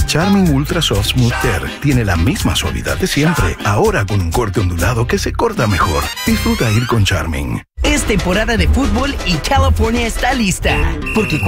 Charmin Ultra Soft Smooth Tear tiene la misma suavidad de siempre, ahora con un corte ondulado que se corta mejor. Disfruta ir con Charmin. Es temporada de fútbol y California está lista. Porque